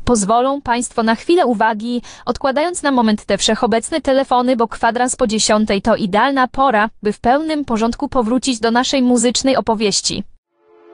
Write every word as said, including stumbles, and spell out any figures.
Pozwolą Państwo na chwilę uwagi, odkładając na moment te wszechobecne telefony, bo kwadrans po dziesiątej to idealna pora, by w pełnym porządku powrócić do naszej muzycznej opowieści.